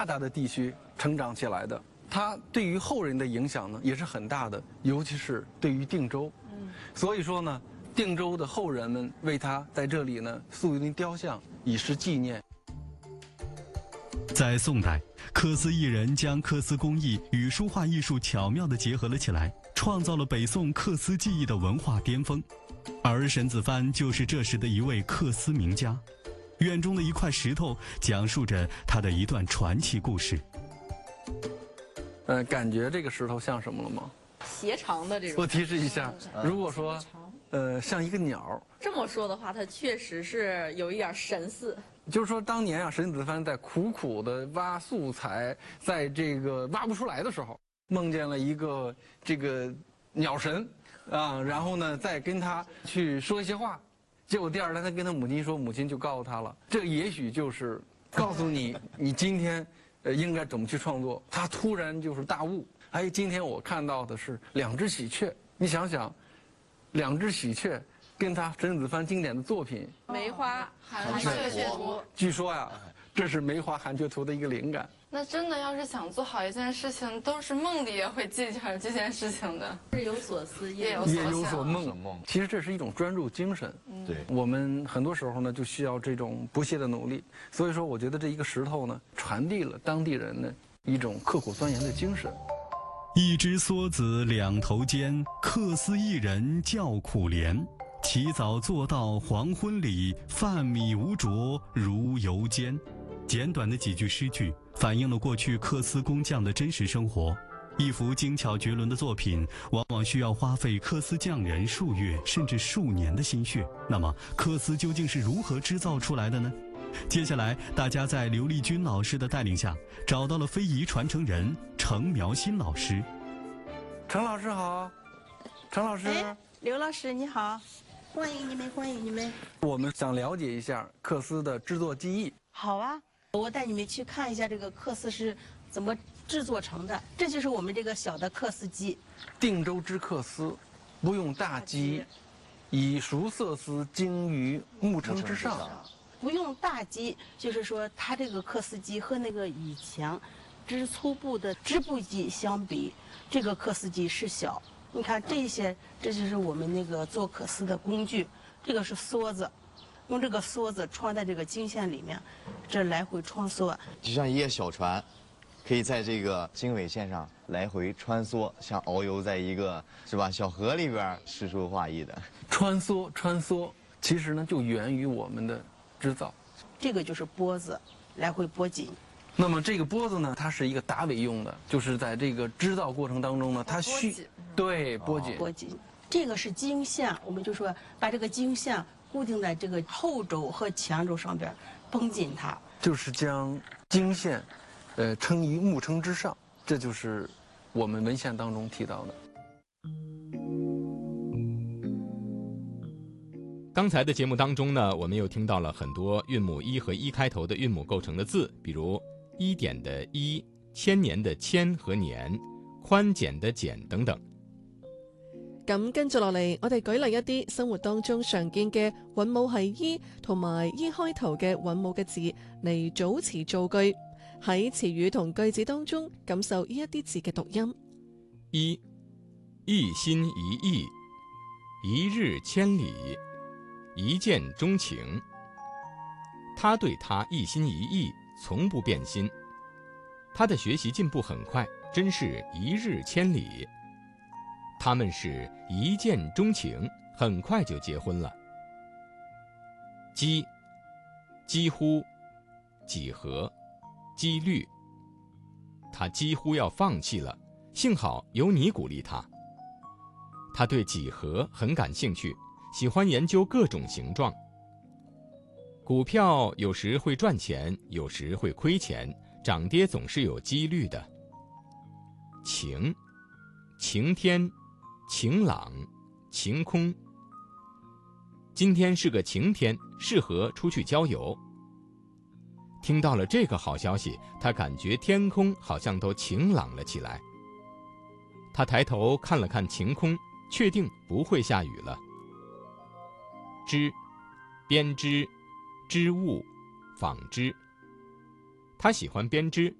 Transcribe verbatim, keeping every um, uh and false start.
发达的地区成长起来的。它对于后人的影响呢也是很大的，尤其是对于定州。嗯，所以说呢，定州的后人们为他在这里呢塑林雕像，以示纪念。 在宋代，缂丝艺人将缂丝工艺与书画艺术巧妙地结合了起来，创造了北宋缂丝技艺的文化巅峰。而沈子藩就是这时的一位缂丝名家。院中的一块石头讲述着他的一段传奇故事。 呃，感觉这个石头像什么了吗？ 斜长的这种。 我提示一下，如果说，呃，像一个鸟。 这么说的话，它确实是有一点神似。 就是说，当年啊，沈子藩在苦苦的挖素材，在这个挖不出来的时候，梦见了一个这个鸟神，啊，然后呢，再跟他去说一些话。结果第二天，他跟他母亲说，母亲就告诉他了，这个也许就是告诉你，你今天呃应该怎么去创作。他突然就是大悟，哎，今天我看到的是两只喜鹊，你想想，两只喜鹊跟他沈子藩经典的作品 《梅花寒雀图》， 据说呀，这是《梅花寒雀图》的一个灵感。 那真的要是想做好一件事情，都是梦里也会记着这件事情的， 日有所思，夜有夜有所梦。其实这是一种专注精神。 对， 我们很多时候呢就需要这种不懈的努力。所以说，我觉得这一个石头呢，传递了当地人的一种刻苦钻研的精神。 一只梭子两头尖，缂丝艺人叫苦怜。起早做到黄昏里，饭米无着如油煎。简短的几句诗句反映了过去缂丝工匠的真实生活。一幅精巧绝伦的作品，往往需要花费缂丝匠人数月甚至数年的心血。那么，缂丝究竟是如何制造出来的呢？接下来，大家在刘丽君老师的带领下，找到了非遗传承人程苗新老师。 程老师好，程老师， 哎，刘老师你好，欢迎你们，欢迎你们。 我们想了解一下缂丝的制作技艺。 好啊，我带你们去看一下这个缂丝是怎么制作成的。这就是我们这个小的缂丝机。 定州之缂丝，不用大机，以熟色丝精于木撑之上。 不用大机，就是说它这个缂丝机和那个以前织粗布的织布机相比，这个缂丝机是小。你看这些，这就是我们那个做缂丝的工具。这个是梭子。用这个梭子穿在这个经线里面，这来回穿梭， 就像一叶小船，可以在这个经纬线上来回穿梭，像遨游在一个是吧小河里边，诗书画意的。 穿梭穿梭，其实呢就源于我们的织造。 这个就是拨子，来回拨紧。 那么这个拨子呢，它是一个打尾用的，就是在这个织造过程当中呢，它需对拨紧。 拨紧。这个是经线，我们就说把这个经线固定在这个后轴和前轴上边，绷紧它。 就是将经线，呃，撑于木撑之上，这就是我们文献当中提到的。 刚才的节目当中呢，我们又听到了很多韵母一和一开头的韵母构成的字，比如一点的一、千年的千和年、寬簡的簡等等。 咁跟住落嚟，我哋舉例一啲生活當中常見嘅韻母係依同埋依開頭嘅韻母嘅字嚟組詞造句，喺詞語同句子當中感受呢一啲字嘅讀音。 一，一心一意，一日千里，一見鍾情。他對他一心一意，從不變心。他的學習進步很快，真是一日千里。他們是一見鍾情，很快就結婚了。幾，幾乎，幾何，幾率。他幾乎要放棄了，幸好有你鼓勵他。他對幾何很感興趣，喜歡研究各種形狀。股票有時會賺錢，有時會虧錢，漲跌總是有幾率的。晴，晴天，晴朗，晴空。今天是個晴天，適合出去郊遊。聽到了這個好消息，他感覺天空好像都晴朗了起來。他抬頭看了看晴空，確定不會下雨了。織，編織，織物，紡織。他喜歡編織，